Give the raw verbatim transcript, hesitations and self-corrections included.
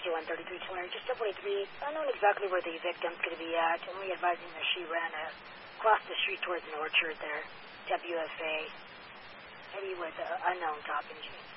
two one three three two hundred, just W three, unknown exactly where the victim's going to be at, only advising that she ran uh, across the street towards an orchard there, W F A, maybe with uh, unknown top engine.